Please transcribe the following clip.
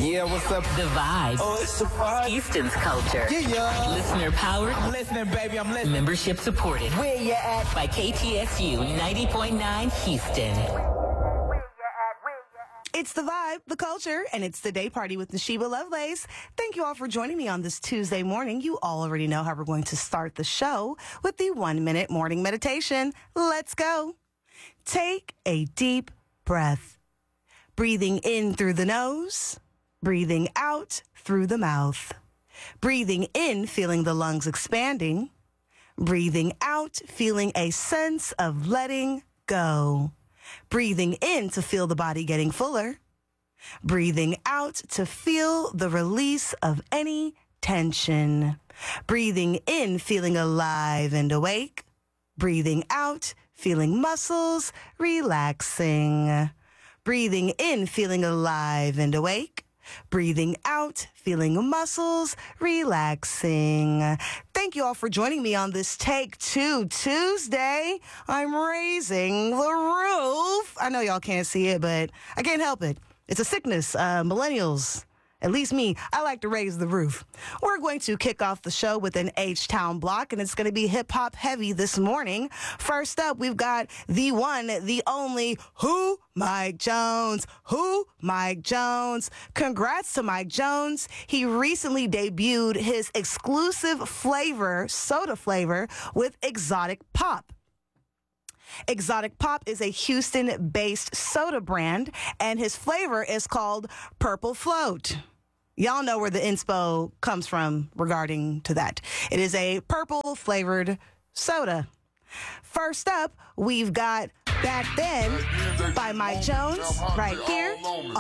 Yeah, what's up? The Vibe. Oh, it's the vibe. Houston's culture. Yeah. Listener powered. I'm listening, baby. I'm listening. Membership supported. Where you at? By KTSU 90.9 Houston. It's the vibe, the culture, and it's the day party with Nashiba Lovelace. Thank you all for joining me on this Tuesday morning. You all already know how we're going to start the show with the 1-minute morning meditation. Let's go. Take a deep breath. Breathing in through the nose, breathing out through the mouth. Breathing in, feeling the lungs expanding. Breathing out, feeling a sense of letting go. Breathing in to feel the body getting fuller. Breathing out to feel the release of any tension. Breathing in, feeling alive and awake. Breathing out, feeling muscles relaxing. Breathing in, feeling alive and awake. Breathing out, feeling muscles relaxing. Thank you all for joining me on this Take Two Tuesday. I'm raising the roof. I know y'all can't see it, but I can't help it. It's a sickness. Millennials, at least me, I like to raise the roof. We're going to kick off the show with an H-Town block, and it's going to be hip-hop heavy this morning. First up, we've got the one, the only, Who? Mike Jones. Who? Mike Jones. Congrats to Mike Jones. He recently debuted his exclusive flavor, soda flavor, with Exotic Pop. Exotic Pop is a Houston-based soda brand, and his flavor is called Purple Float. Y'all know where the inspo comes from regarding to that. It is a purple-flavored soda. First up, we've got Back Then by Mike Jones right here